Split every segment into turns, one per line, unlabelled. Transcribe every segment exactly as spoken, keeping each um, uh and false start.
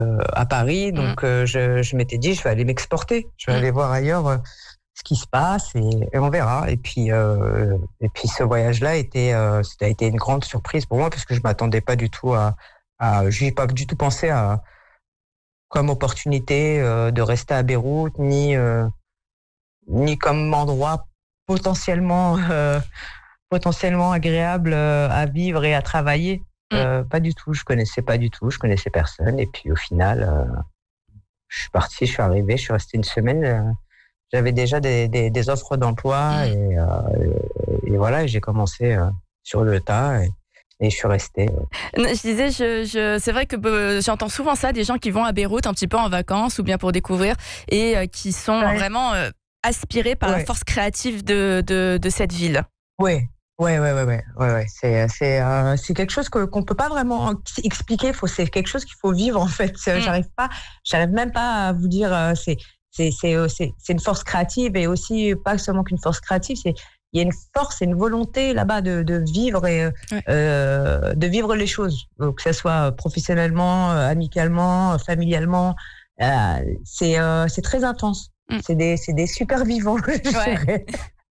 à Paris, donc mmh. euh, je, je m'étais dit, je vais aller m'exporter, je vais mmh. aller voir ailleurs euh, ce qui se passe et, et on verra. Et puis, euh, et puis ce voyage-là était, euh, ça a été une grande surprise pour moi parce que je m'attendais pas du tout à, à je n'ai pas du tout pensé à comme opportunité euh, de rester à Beyrouth, ni euh, ni comme endroit potentiellement euh, potentiellement agréable euh, à vivre et à travailler. Mmh. Euh, pas du tout, je connaissais pas du tout, je connaissais personne. Et puis au final, euh, je suis partie, je suis arrivée, je suis restée une semaine. Euh, j'avais déjà des, des, des offres d'emploi mmh. et, euh, et, et voilà, j'ai commencé euh, sur le tas. Et, Et je suis restée.
Je disais, je, je, c'est vrai que euh, j'entends souvent ça, des gens qui vont à Beyrouth un petit peu en vacances ou bien pour découvrir et euh, qui sont ouais. vraiment euh, aspirés par ouais. la force créative de, de, de cette ville.
Oui, ouais, ouais, ouais, ouais, ouais, ouais. C'est, c'est, euh, c'est quelque chose que, qu'on peut pas vraiment expliquer. Faut, c'est quelque chose qu'il faut vivre en fait. Mm. J'arrive pas, j'arrive même pas à vous dire. Euh, c'est, c'est, c'est, c'est, c'est une force créative et aussi pas seulement qu'une force créative. C'est il y a une force et une volonté là-bas de, de vivre et ouais. euh, de vivre les choses, donc, que ce soit professionnellement, amicalement, familialement. Euh, c'est, euh, c'est très intense. Mm. C'est des, c'est des super vivants.
Ouais.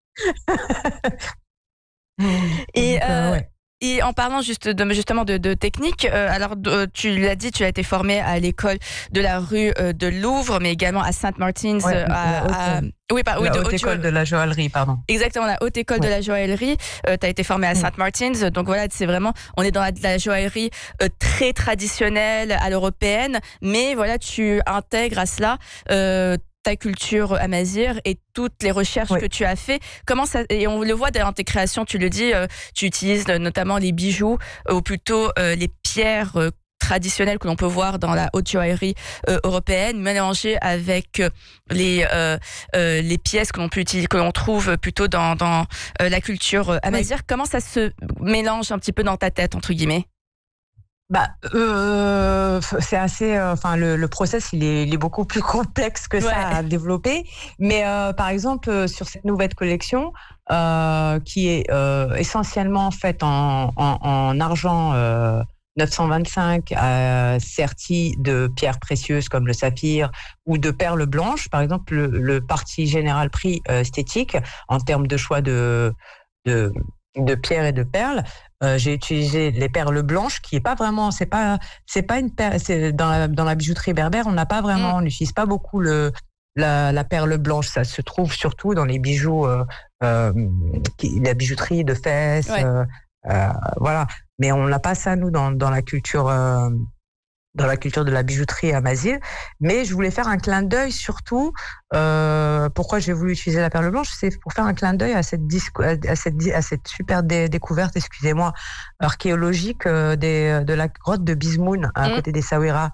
et, donc, euh, ouais. et en parlant juste de, justement de, de technique, euh, alors de, tu l'as dit, tu as été formée à l'école de la rue euh, de Louvre, mais également à Saint-Martin's.
Ouais,
euh, à, à, oui, pas,
la
oui,
haute,
de,
haute école de la joaillerie, pardon.
Exactement, la haute école ouais. de la joaillerie. Euh, tu as été formée à Saint-Martin's, donc voilà, c'est vraiment, on est dans la, la joaillerie euh, très traditionnelle à l'européenne, mais voilà, tu intègres à cela euh, ta culture amazigh et toutes les recherches oui. que tu as fait. Comment ça, et on le voit dans tes créations, tu le dis, euh, tu utilises notamment les bijoux, euh, ou plutôt euh, les pierres euh, traditionnelles que l'on peut voir dans la haute joaillerie euh, européenne, mélangées avec euh, les euh, euh, les pièces que l'on peut utiliser, que l'on trouve plutôt dans dans euh, la culture euh, amazigh. Oui. Comment ça se mélange un petit peu dans ta tête, entre guillemets?
Bah, euh, c'est assez. Enfin, euh, le, le process, il est, il est beaucoup plus complexe que ça ouais. à développer. Mais euh, par exemple, euh, sur cette nouvelle collection, euh, qui est euh, essentiellement faite en, en, en argent euh, neuf cent vingt-cinq, euh, serti de pierres précieuses comme le saphir ou de perles blanches. Par exemple, le, le parti général prix euh, esthétique en termes de choix de de de pierres et de perles. Euh, j'ai utilisé les perles blanches, qui est pas vraiment, c'est pas, c'est pas une perle. C'est dans la dans la bijouterie berbère, on n'a pas vraiment, mmh. on n'utilise pas beaucoup le la, la perle blanche. Ça se trouve surtout dans les bijoux, euh, euh, qui, la bijouterie de Fès, ouais. euh, euh, voilà. Mais on n'a pas ça nous dans dans la culture. Euh, dans la culture de la bijouterie amazigh, mais je voulais faire un clin d'œil surtout. Euh, pourquoi j'ai voulu utiliser la perle blanche, c'est pour faire un clin d'œil à cette disco, à cette à cette super dé, découverte, excusez-moi, archéologique euh, des, de la grotte de Bizmoun à mmh. côté des Saouira.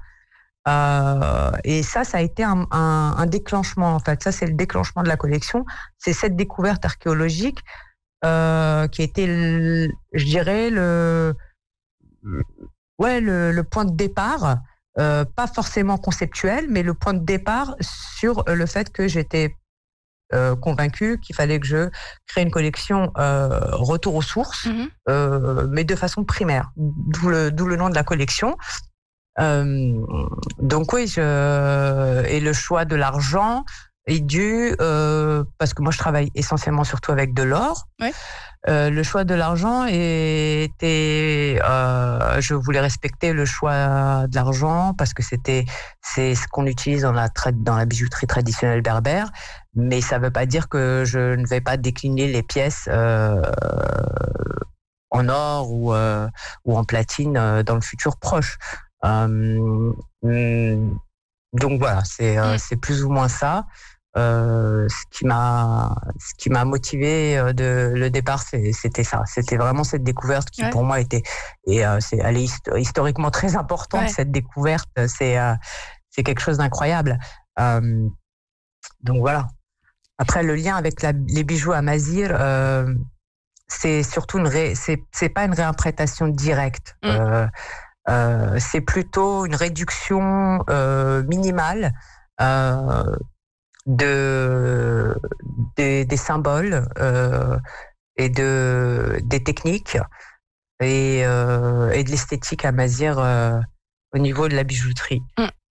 Euh, et ça, ça a été un, un, un déclenchement en fait. Ça, c'est le déclenchement de la collection. C'est cette découverte archéologique euh, qui a été, le, je dirais, le Ouais, le, le point de départ, euh, pas forcément conceptuel, mais le point de départ sur le fait que j'étais euh, convaincue qu'il fallait que je crée une collection euh, retour aux sources, mmh. euh, mais de façon primaire, d'où le, d'où le nom de la collection. Euh, donc oui, je, et le choix de l'argent est dû, euh, parce que moi je travaille essentiellement surtout avec de l'or.
Ouais.
Euh, le choix de l'argent était, euh, je voulais respecter le choix de l'argent parce que c'était, c'est ce qu'on utilise dans la tra- dans la bijouterie traditionnelle berbère, mais ça veut pas dire que je ne vais pas décliner les pièces euh, en or ou euh, ou en platine euh, dans le futur proche. Euh, donc voilà, c'est euh, c'est plus ou moins ça. Euh, ce qui m'a, ce qui m'a motivé de le départ, c'est, c'était ça. C'était vraiment cette découverte qui, ouais. pour moi, était et euh, c'est, elle est hist- historiquement très importante. Ouais. Cette découverte, c'est, euh, c'est quelque chose d'incroyable. Euh, donc voilà. Après, le lien avec la, les bijoux amazigh, euh, c'est surtout une, ré, c'est, c'est pas une réinterprétation directe. Mm. Euh, euh, c'est plutôt une réduction euh, minimale. Euh, de des, des symboles euh, et de des techniques et euh, et de l'esthétique amazigh euh, au niveau de la bijouterie.
Mmh.